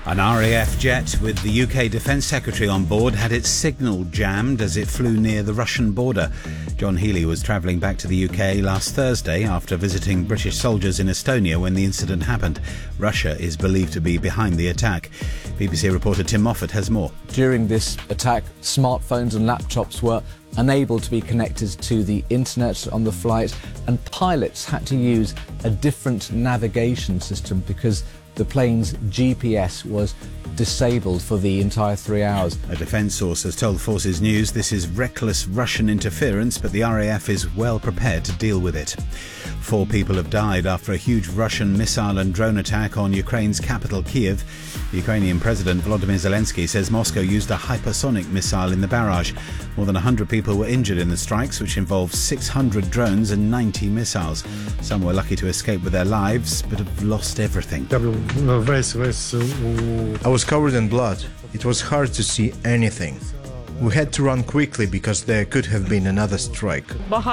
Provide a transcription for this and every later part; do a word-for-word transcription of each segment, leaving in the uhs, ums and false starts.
An R A F jet with the U K Defence Secretary on board had its signal jammed as it flew near the Russian border. John Healey was travelling back to the U K last Thursday after visiting British soldiers in Estonia when the incident happened. Russia is believed to be behind the attack. B B C reporter Tim Moffat has more. During this attack, smartphones and laptops were unable to be connected to the internet on the flight, and pilots had to use a different navigation system because the plane's G P S was disabled for the entire three hours. A defence source has told Forces News this is reckless Russian interference, but the R A F is well prepared to deal with it. Four people have died after a huge Russian missile and drone attack on Ukraine's capital, Kiev. The Ukrainian President Volodymyr Zelensky says Moscow used a hypersonic missile in the barrage. More than one hundred people were injured in the strikes, which involved six hundred drones and ninety missiles. Some were lucky to escape with their lives, but have lost everything. I was covered in blood. It was hard to see anything. We had to run quickly because there could have been another strike.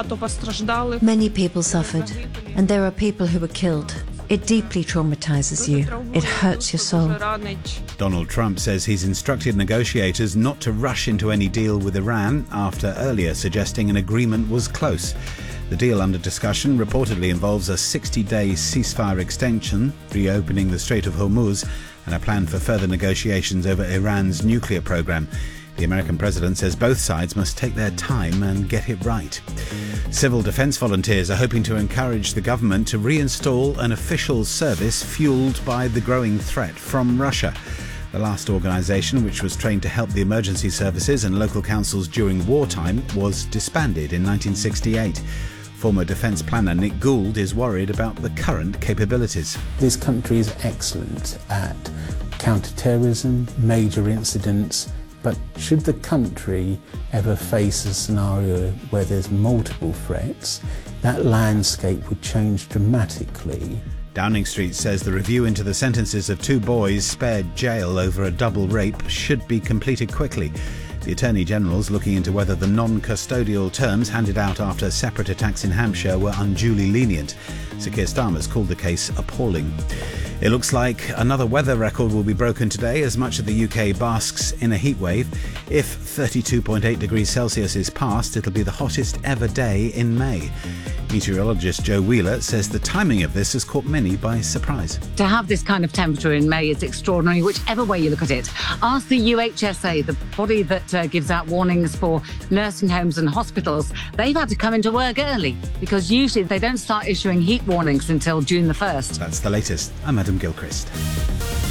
Many people suffered, and there are people who were killed. It deeply traumatizes you. It hurts your soul. Donald Trump says he's instructed negotiators not to rush into any deal with Iran after earlier suggesting an agreement was close. The deal under discussion reportedly involves a sixty-day ceasefire extension, reopening the Strait of Hormuz, and a plan for further negotiations over Iran's nuclear program. The American president says both sides must take their time and get it right. Civil defence volunteers are hoping to encourage the government to reinstall an official service fuelled by the growing threat from Russia. The last organisation, which was trained to help the emergency services and local councils during wartime, was disbanded in nineteen sixty-eight. Former defence planner Nick Gould is worried about the current capabilities. This country is excellent at counter-terrorism, major incidents, but should the country ever face a scenario where there's multiple threats, that landscape would change dramatically. Downing Street says the review into the sentences of two boys spared jail over a double rape should be completed quickly. The Attorney General's looking into whether the non-custodial terms handed out after separate attacks in Hampshire were unduly lenient. Sir Keir Starmer's called the case appalling. It looks like another weather record will be broken today as much of the U K basks in a heatwave. If thirty-two point eight degrees Celsius is passed, it'll be the hottest ever day in May. Meteorologist Joe Wheeler says the timing of this has caught many by surprise. To have this kind of temperature in May is extraordinary, whichever way you look at it. Ask the U H S A, the body that uh, gives out warnings for nursing homes and hospitals. They've had to come into work early because usually they don't start issuing heat warnings until June the first. That's the latest. I'm Adam Gilchrist.